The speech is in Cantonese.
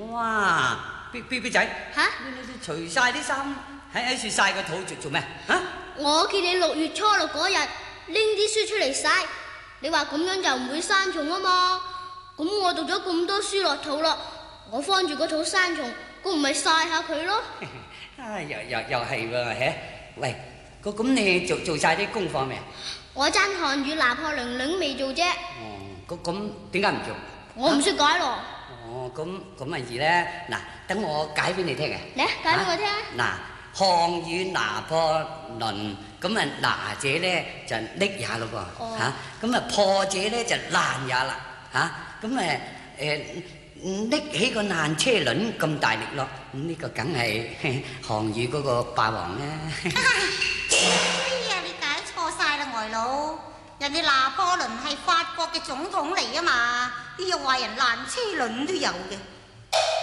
哇！B 仔嚇！ 你除晒啲衫喺處曬個肚做咩啊？ 我見你6月初6嗰日拎啲書出嚟曬，你話咁樣就唔會生蟲啊嘛？咁我讀咗咁多書落肚啦，我放住個肚生蟲，咁唔係曬下佢咯？ 又係喎，喂，咁你做晒啲功課未啊？ 我爭漢語拿破崙領未做啫。 咁點解唔做？ 我唔識解咯。 咁咪易咧。嗱，等我解俾你聽嘅。 嚟解俾我聽。 嗱，漢語拿破崙，咁啊拿者咧就匿也咯噃，咁啊破者咧就爛也啦，咁拎起個爛車輪咁大力咯，咁呢個梗係韓語嗰個霸王啦。 哎呀，你解錯晒啦，外佬！人哋拿破崙係法國嘅總統嚟啊嘛，呢又話人爛車輪都有嘅。